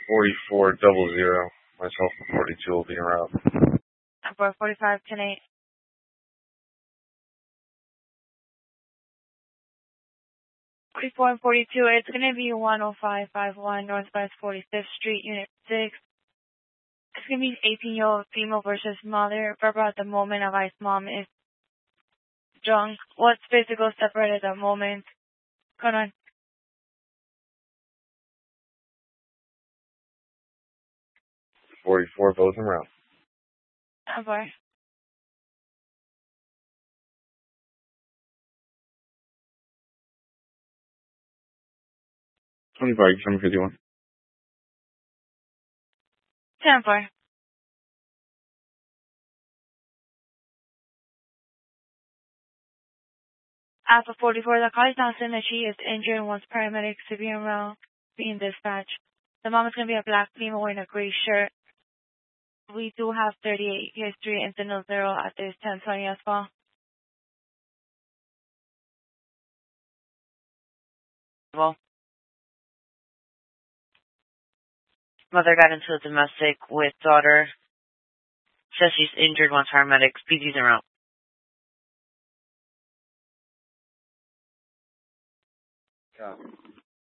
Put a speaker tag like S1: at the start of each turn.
S1: 4400. Myself and 42 will be en route.
S2: 445, 10-8. 44 and 42, it's going to be 10551 Northwest 45th Street, Unit 6. It's going to be 18-year-old female versus mother. Verbal at the moment, advice mom is drunk. What's physical separate at the moment? Come on.
S1: 44, both en route.
S2: How far?
S1: 25, 751.
S2: 10-4. Alpha 44, the call is now saying that she is injured and wants paramedics to be en route, being dispatched. The mom is going to be a black female wearing a gray shirt. We do have 38 history and Sentinel 0 at this 1020 as well.
S3: Well, mother got into a domestic with daughter. Says she's injured, wants paramedics. PG's en route.
S1: Copy.